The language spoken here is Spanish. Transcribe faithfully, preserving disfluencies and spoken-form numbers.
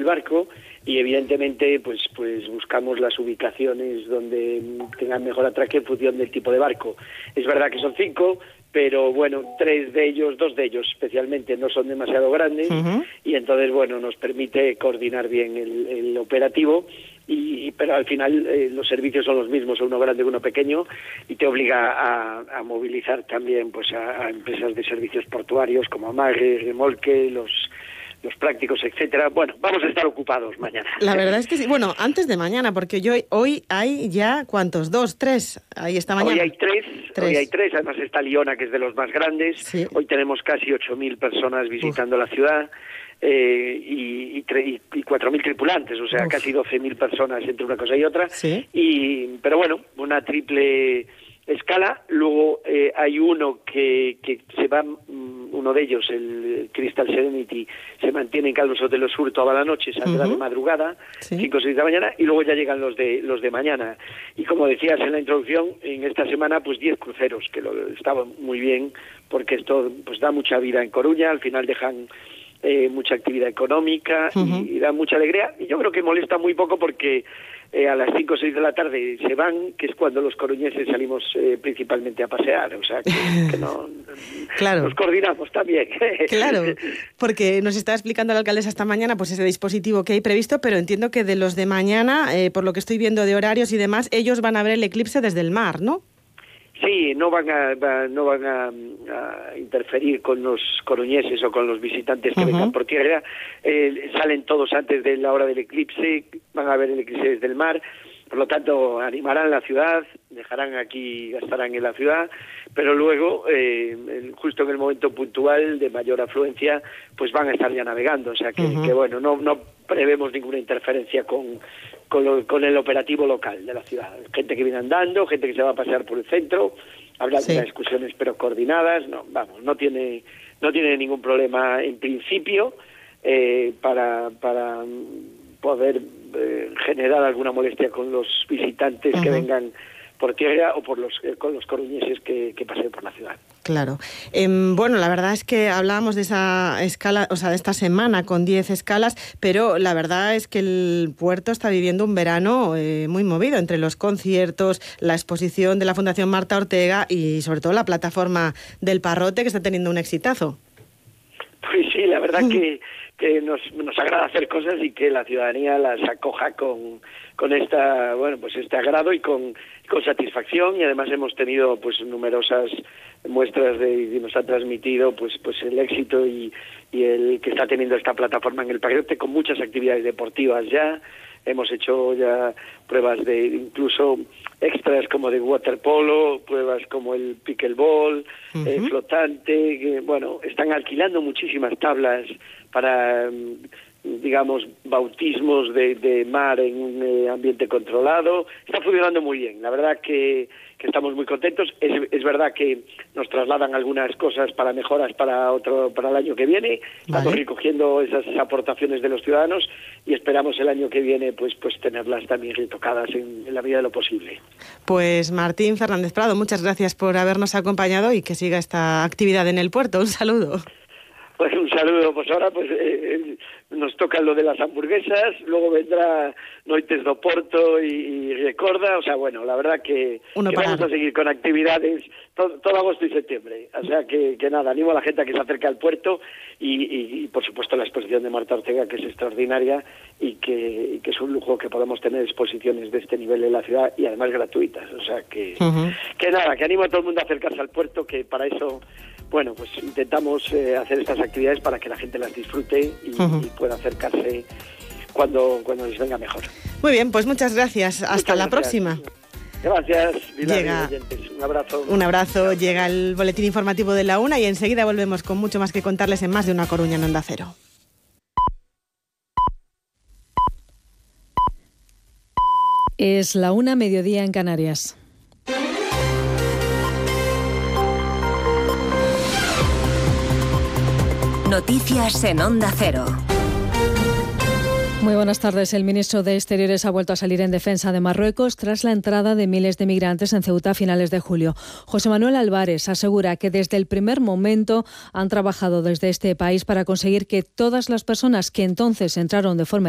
barco y evidentemente pues pues buscamos las ubicaciones donde tengan mejor atraque en función del tipo de barco. Es verdad que son cinco, pero bueno, tres de ellos, dos de ellos especialmente, no son demasiado grandes, uh-huh. y entonces, bueno, nos permite coordinar bien el, el operativo, y pero al final eh, los servicios son los mismos, uno grande y uno pequeño, y te obliga a, a movilizar también pues a, a empresas de servicios portuarios como Amague, Remolque, los... los prácticos, etcétera. Bueno, vamos a estar ocupados mañana. La verdad es que sí. Bueno, antes de mañana, porque yo hoy hay ya, ¿cuántos? ¿Dos? ¿Tres? Ahí esta mañana. Hoy hay tres, tres. hoy hay tres, además está Liona, que es de los más grandes. Sí. Hoy tenemos casi ocho mil personas visitando Uf. la ciudad, eh, y, y, y, y cuatro mil tripulantes, o sea, Uf. casi doce mil personas entre una cosa y otra. Sí. Y, pero bueno, una triple escala. Luego eh, hay uno que, que se va, uno de ellos, el Crystal Serenity, se mantiene en Calvo Sotelo Sur toda la noche, saldrá uh-huh. de madrugada, sí. cinco o seis de la mañana, y luego ya llegan los de los de mañana. Y como decías en la introducción, en esta semana pues diez cruceros, que lo estaba muy bien, porque esto pues da mucha vida en Coruña, al final dejan eh, mucha actividad económica uh-huh. y, y da mucha alegría, y yo creo que molesta muy poco porque Eh, a las cinco o seis de la tarde se van, que es cuando los coruñeses salimos eh, principalmente a pasear, o sea que, que no, claro. nos coordinamos también. Claro, porque nos estaba explicando la alcaldesa esta mañana pues ese dispositivo que hay previsto, pero entiendo que de los de mañana, eh, por lo que estoy viendo de horarios y demás, ellos van a ver el eclipse desde el mar, ¿no? Sí, no van a va, no van a, a interferir con los coruñeses o con los visitantes que uh-huh. vengan por tierra. Eh, salen todos antes de la hora del eclipse, van a ver el eclipse desde el mar, por lo tanto animarán la ciudad, dejarán aquí, gastarán en la ciudad, pero luego, eh, justo en el momento puntual de mayor afluencia, pues van a estar ya navegando, o sea que, uh-huh. que bueno, no, no prevemos ninguna interferencia con Con, lo, con el operativo local de la ciudad. Gente que viene andando, gente que se va a pasear por el centro, habla sí. de excursiones pero coordinadas, no, vamos, no tiene no tiene ningún problema en principio eh, para para poder eh, generar alguna molestia con los visitantes uh-huh. que vengan por tierra o por los eh, con los coruñeses que, que paseen por la ciudad. Claro. Eh, bueno, la verdad es que hablábamos de esa escala, o sea, de esta semana con diez escalas, pero la verdad es que el puerto está viviendo un verano eh, muy movido entre los conciertos, la exposición de la Fundación Marta Ortega y sobre todo la plataforma del Parrote, que está teniendo un exitazo. Pues sí, la verdad que, que nos, nos agrada hacer cosas y que la ciudadanía las acoja con, con esta, bueno, pues este agrado y con, con satisfacción, y además hemos tenido pues numerosas muestras de, y nos ha transmitido pues pues el éxito y, y el que está teniendo esta plataforma en el Parrote, con muchas actividades deportivas ya. Hemos hecho ya pruebas de incluso extras como de waterpolo, pruebas como el pickleball, uh-huh. eh, flotante, que, bueno, están alquilando muchísimas tablas para, digamos, bautismos de, de mar en un eh, ambiente controlado. Está funcionando muy bien, la verdad que, que estamos muy contentos. Es, es verdad que nos trasladan algunas cosas para mejoras para otro para el año que viene. Estamos vale. recogiendo esas aportaciones de los ciudadanos y esperamos el año que viene pues pues tenerlas también retocadas en, en la medida de lo posible. Pues Martín Fernández Prado, muchas gracias por habernos acompañado y que siga esta actividad en el puerto. Un saludo. Pues un saludo, pues ahora pues eh, nos toca lo de las hamburguesas, luego vendrá Noites do Porto y, y Recorda, o sea, bueno, la verdad que, que vamos a seguir con actividades todo, todo agosto y septiembre, o sea que, que nada, animo a la gente a que se acerque al puerto y, y, y por supuesto la exposición de Marta Ortega, que es extraordinaria y que, y que es un lujo que podamos tener exposiciones de este nivel en la ciudad y además gratuitas, o sea que, uh-huh. que nada, que animo a todo el mundo a acercarse al puerto, que para eso... Bueno, pues intentamos eh, hacer estas actividades para que la gente las disfrute y, uh-huh. y pueda acercarse cuando, cuando les venga mejor. Muy bien, pues muchas gracias. Hasta muchas la gracias. próxima. Gracias, Llega, oyentes. Un abrazo. Un abrazo. Llega el boletín informativo de la una y enseguida volvemos con mucho más que contarles en Más de una Coruña en Onda Cero. Es la una, mediodía en Canarias. Noticias en Onda Cero. Muy buenas tardes. El ministro de Exteriores ha vuelto a salir en defensa de Marruecos tras la entrada de miles de migrantes en Ceuta a finales de julio. José Manuel Álvarez asegura que desde el primer momento han trabajado desde este país para conseguir que todas las personas que entonces entraron de forma